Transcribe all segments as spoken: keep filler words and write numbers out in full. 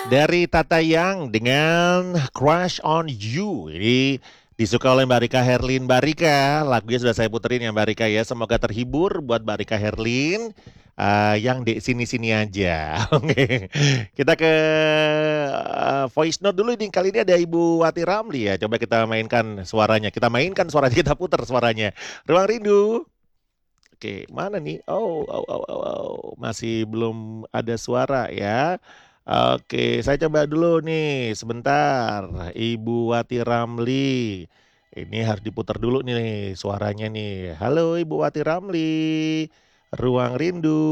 Dari Tata Yang dengan Crush on You. Ini disuka oleh Mbak Rika Herlin. Mbak Rika, lagunya sudah saya puterin ya Mbak Rika ya. Semoga terhibur buat Mbak Rika Herlin. Eh, yang di sini-sini aja. Oke. Kita ke eh, voice note dulu nih. Kali ini ada Ibu Wati Ramli ya. Coba kita mainkan suaranya. Kita mainkan suaranya, kita putar suaranya. Ruang Rindu. Oke, mana nih? Oh, oh, oh, oh, oh. Masih belum ada suara ya. Oke, saya coba dulu nih, sebentar. Ibu Wati Ramli. Ini harus diputar dulu nih suaranya nih. Halo Ibu Wati Ramli. Ruang Rindu.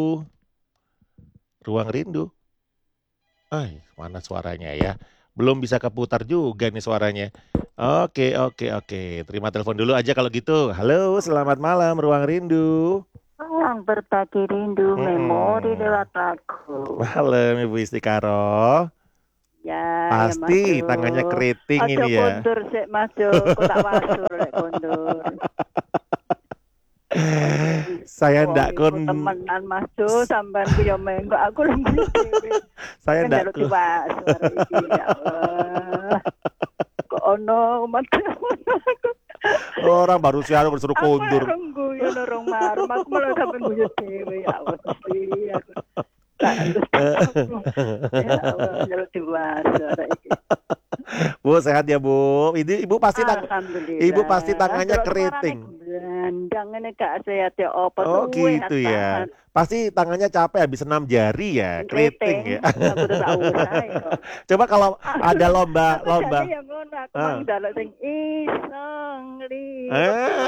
Ruang Rindu. Ay, mana suaranya ya? Belum bisa keputar juga nih suaranya. Oke, oke, oke. Terima telepon dulu aja kalau gitu. Halo, selamat malam Ruang Rindu. Yang berbagi rindu memori Mm-mm. lewat lagu. Malam Ibu Istikaro. Ya, ya Pasti Mas Jo. tangannya keriting Aja ini ya. kondur sik Mas Jo, kok tak wasur lek kondur. Saya Wong ndak iku kon temenan Mas Jo, sampean ku yo mengko aku lagi dhewe. saya Kan ndak jaluk kon diwasur iki ya Allah. Kok ono umat aku. orang baru siaran bersuruh Aku kondur. orang guyu norong marum, aku malah sampe guyu dhewe ya Allah Gusti aku. Tak ya Allah jaluk diwasur iki. Bu sehat ya Bu. Ini Ibu pasti tang Ibu pasti Alhamdulillah. tangannya Delok suarane keriting. blandang ngene gak sehat ya apa Oh suwe gitu ya. banget. Pasti tangannya capek habis senam jari ya, keriting ya. Keriting, aku tuh tak usah kok. Coba kalau Aku ada lomba aku lomba. jane yang ngono, aku Ah. mang dalek sing isong li. Eh.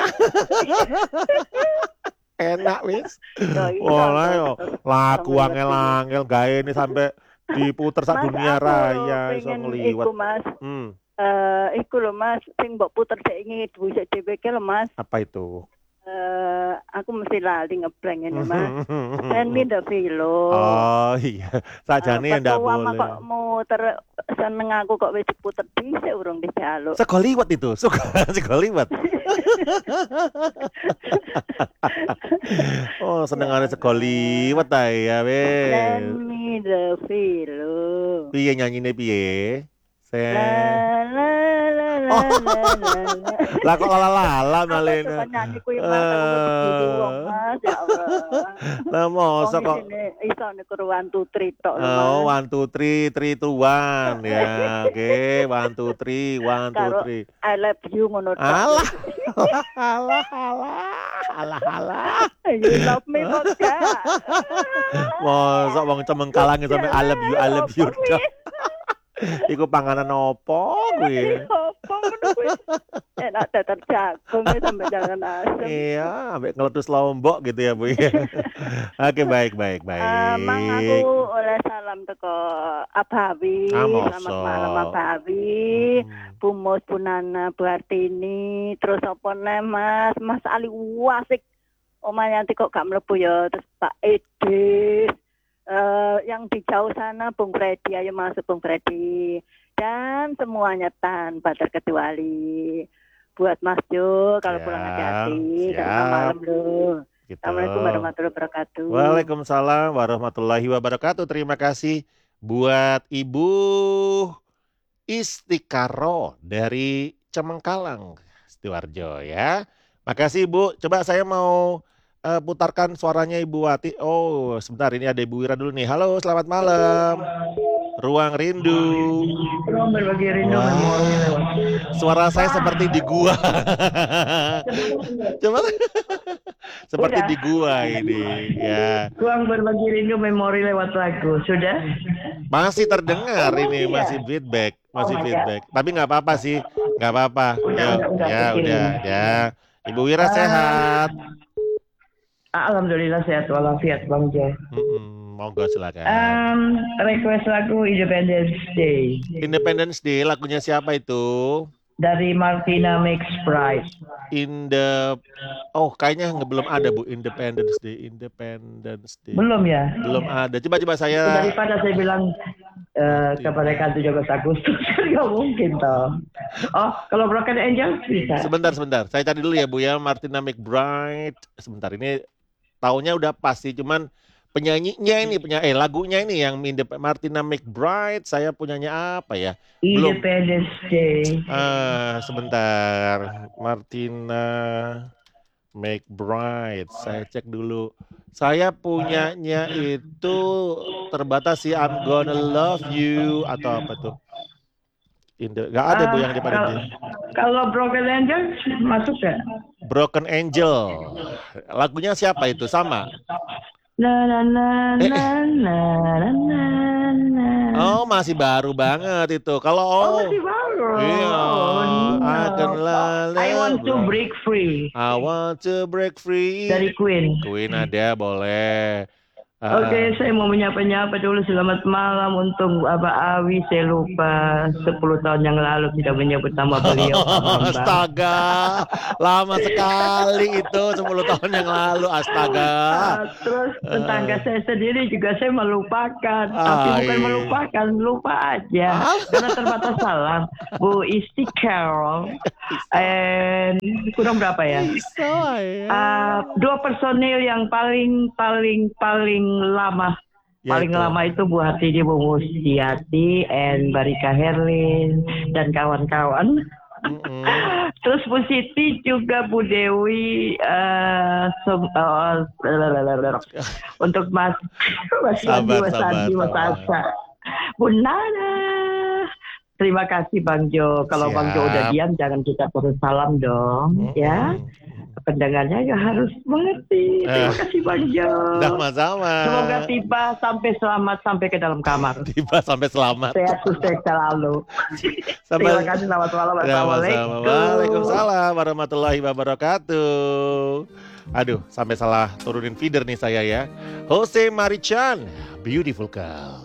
Enak wis. Yo iso. Wah, yo terus lagu ngeliwet iki. angel-angel gawe ini sampai diputer sak Mas dunia aku raya iso pengen ngliwet. iku Mas. Hmm, Eh iku lho Mas, sing mbok puter sik iki duwe sik dhewe ke lho Mas. apa itu? Eh aku mesti lali ngeblank ini Mas. Send me the film. Oh iya, sajane Uh, ndak Petua mah kok boleh. muter seneng aku kok wis diputer dhisik urung dijaluk. Sego liwet itu, suka sego liwet. Oh, senengane sego liwet ta ya wis. Send me the film. Piye nyanyine piye? La Sen. la la la Oh, la la la. lah kok lala-lala Aku malena. suka nyanyi kuwi Mas, aku mau begini wong Mas, ya Allah. Lah Wong mosok kok isine iso nek ruan tutri tok lho oh, Mas. one, two, three, three, two, one. Ya, oke. One, two, three, one, two, Karo three. I love you ngono tok. Alah, alah, alah, alah, alah. You love me kok gak? Mosok wong cemengkalang sampe I love you, I love you. Dok. Iku panganan opo kuwi? Apa ngono kuwi? Enak datar jagung wis sampe jangan asem. Iya, ambek ngeletus lombok gitu ya, Bu. Ya. Oke, baik, baik, Eh, Mang baik. aku oleh salam teko Abawi. Ah, Selamat malam mosok. Abawi. Mm-mm. Bu Mus, Bu Nana, Bu Artini, terus apa nih Mas? Mas Ali Wasik. Oma Yanti kok gak mlebu ya, terus Pak Edis. Eh, yang di jauh sana Bung Freddy, ayo masuk Bung Freddy. Dan semuanya tanpa terkecuali. Buat Mas Jo, kalau pulang Siap, hati-hati. Kan siap. malam loh. Gitu. Assalamualaikum warahmatullahi wabarakatuh. Waalaikumsalam warahmatullahi wabarakatuh. Terima kasih buat Ibu Istikaro dari Cemengkalang, Sidoarjo ya. Makasih Ibu. Coba saya mau eh, putarkan suaranya Ibu Wati. Oh, sebentar ini ada Ibu Wira dulu nih. Halo, selamat malam. Ruang Rindu. Ruang berbagi rindu Wah, memori lewat. suara saya seperti di gua. Coba seperti Udah. di gua ini ya. Ruang berbagi rindu memori lewat lagu. Sudah? Masih terdengar Oh, ini, masih ya? masih feedback, masih Oh my God. feedback. Tapi nggak apa-apa sih, nggak apa-apa. Udah, Yuk, udah, udah, ya pikirin. udah, ya. Ibu Wira Ah, sehat. Alhamdulillah sehat walafiat Bang Jo. Mm-mm, monggo silakan. Um, request lagu Independence Day Independence Day lagunya siapa itu? dari Martina McBride. In the Oh, kayaknya nggak belum ada Bu Independence Day, Independence Day. Belum ya? Belum ada. Coba-coba saya Daripada saya bilang eh, kepada kan tujuh belas Agustus kan nggak mungkin toh. Oh, kalau Broken Angel bisa. sebentar sebentar. Saya cari dulu ya Bu ya, Martina McBride. Sebentar ini tahunnya udah pasti, cuman penyanyinya ini, punya eh lagunya ini yang Indep- Martina McBride, saya punyanya apa ya? Belum. Independence Day. Ah, sebentar. Martina McBride, saya cek dulu. Saya punyanya itu terbatas sih, I'm Gonna Love You atau apa tuh? Indo, nggak ada Bu Ah, yang di kalau, India. kalau Broken Angels masuk ya? Broken Angel. Lagunya siapa itu? Sama. Na na na Eh, na eh. na na na na. Oh, masih baru banget itu. Kalau Oh, oh, masih baru. iya, Oh, I can no. love, I want to bro. break free I want to break free. dari Queen. Queen ada, boleh. Ah, Oke, ah. saya mau menyapa-nyapa dulu. Selamat malam untuk Abah Awi. Saya lupa sepuluh tahun yang lalu tidak menyebut nama beliau. Pak Bambang. Astaga, lama sekali itu sepuluh tahun yang lalu. Astaga. Ah, terus tetangga saya sendiri juga saya melupakan, tapi Ah, bukan iya. melupakan, lupa aja Ah. karena terbatas salam. Bu Isti Carol, and kurang berapa ya? Bisa ya. Ah, dua personil yang paling paling paling lama. Paling Yaitu. lama itu Bu Hartini, Bu Mustiati, and Barika Herlin dan kawan-kawan. Mm-mm. Terus Bu Siti juga Bu Dewi, eh, sem- eh, untuk Mas Mas Sandi, Sabar, Mas sabar, Sandi, Mas sabar. Asa, Bu Nana. Terima kasih Bang Jo. Kalau Bang Jo udah Siap. diam, jangan kita terus salam dong, ya. Mm-mm. Pendengarnya ya harus mengerti. Terima Eh. kasih Bang Jo. Sama-sama. Semoga tiba sampai selamat sampai ke dalam kamar. Tiba sampai selamat. Sehat sukses selalu. Sampai Terima kasih, selamat malam. sama-sama. Assalamualaikum. Waalaikumsalam warahmatullahi wabarakatuh. Aduh, sampai salah turunin feeder nih saya ya. Jose Marichan, Beautiful Girl.